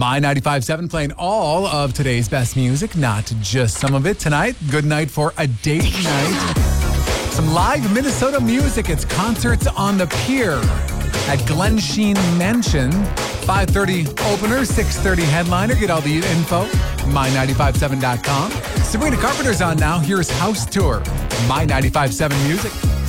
My 95.7 playing all of today's best music, not just some of it. Tonight, good night for a date night. Some live Minnesota music. It's Concerts on the Pier at Glensheen Mansion. 5:30 opener, 6:30 headliner. Get all the info, my957.com. Sabrina Carpenter's on now. Here's House Tour, My 95.7 Music.